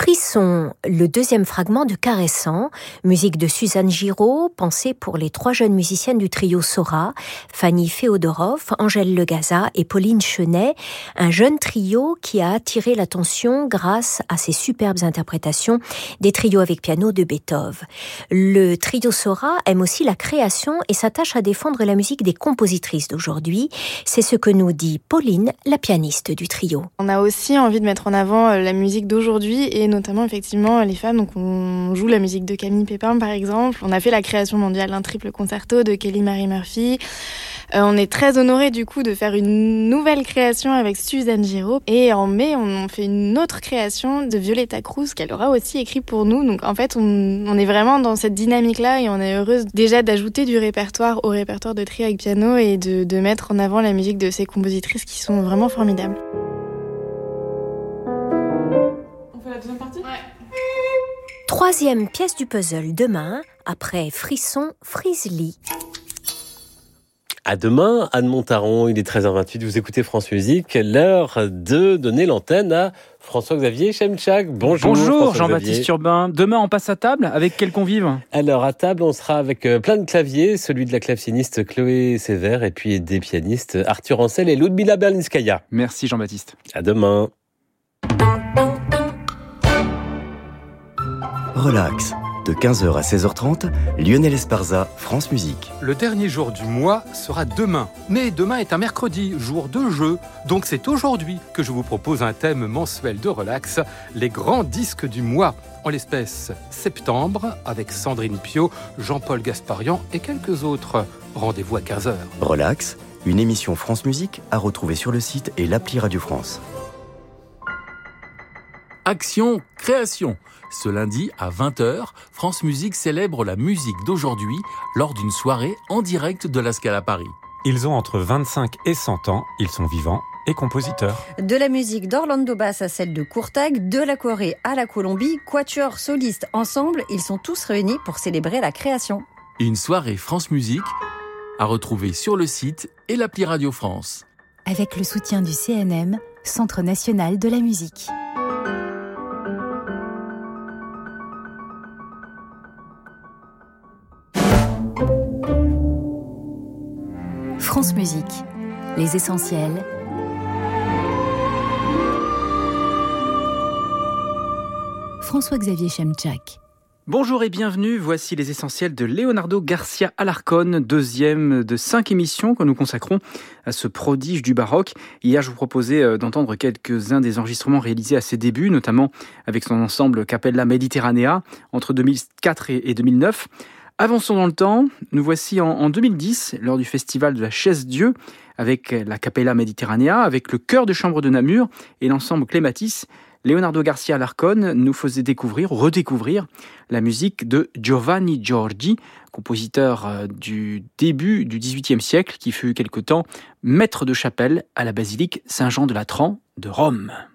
Frisson, le deuxième fragment de Caressant, musique de Suzanne Giraud, pensée pour les 3 jeunes musiciennes du trio Sora, Fanny Féodorov, Angèle Legaza et Pauline Chenet, un jeune trio qui a attiré l'attention grâce à ses superbes interprétations des trios avec piano de Beethoven. Le trio Sora aime aussi la création et s'attache à défendre la musique des compositrices d'aujourd'hui. C'est ce que nous dit Pauline, la pianiste du trio. On a aussi envie de mettre en avant la musique d'aujourd'hui et notamment effectivement les femmes. Donc on joue la musique de Camille Pépin par exemple. On a fait la création mondiale d'un triple concerto de Kelly Marie Murphy. On est très honorés du coup de faire une nouvelle création avec Suzanne Giraud. Et en mai, on fait une autre création de Violetta Cruz qu'elle aura aussi écrit pour nous. Donc en fait, on est vraiment dans cette dynamique-là et on est heureuse déjà d'ajouter du répertoire au répertoire de trio avec piano et de mettre en avant la musique de ces compositrices qui sont vraiment formidables. On fait la deuxième partie ? Ouais. 3e pièce du puzzle demain, après Frisson, Frisely. À demain, Anne Montaron, il est 13h28, vous écoutez France Musique, l'heure de donner l'antenne à François-Xavier Chemchak. Bonjour Jean-Baptiste Urbain. Demain, on passe à table avec quels convives ? Alors, à table, on sera avec plein de claviers, celui de la claveciniste Chloé Sévère et puis des pianistes Arthur Ancel et Ludmila Berlinskaya. Merci Jean-Baptiste. À demain. Relax. De 15h à 16h30, Lionel Esparza, France Musique. Le dernier jour du mois sera demain. Mais demain est un mercredi, jour de jeu. Donc c'est aujourd'hui que je vous propose un thème mensuel de relax, les grands disques du mois. En l'espèce, septembre, avec Sandrine Piau, Jean-Paul Gasparian et quelques autres. Rendez-vous à 15h. Relax, une émission France Musique à retrouver sur le site et l'appli Radio France. Action Création. Ce lundi à 20h, France Musique célèbre la musique d'aujourd'hui lors d'une soirée en direct de la Scala Paris. Ils ont entre 25 et 100 ans, ils sont vivants et compositeurs. De la musique d'Orlando Bass à celle de Courtag, de la Corée à la Colombie, quatuor, solistes, ensemble, ils sont tous réunis pour célébrer la création. Une soirée France Musique à retrouver sur le site et l'appli Radio France. Avec le soutien du CNM, Centre national de la musique. France Musique, les essentiels. François-Xavier Chemchak. Bonjour et bienvenue, voici les essentiels de Leonardo Garcia Alarcón, deuxième de 5 émissions que nous consacrons à ce prodige du baroque. Hier, je vous proposais d'entendre quelques-uns des enregistrements réalisés à ses débuts, notamment avec son ensemble Capella Mediterranea entre 2004 et 2009. Avançons dans le temps, nous voici en 2010, lors du festival de la Chaise-Dieu, avec la Capella Mediterranea, avec le chœur de chambre de Namur et l'ensemble Clématis. Leonardo Garcia Alarcón nous faisait redécouvrir la musique de Giovanni Giorgi, compositeur du début du XVIIIe siècle, qui fut quelque temps maître de chapelle à la basilique Saint-Jean de Latran de Rome.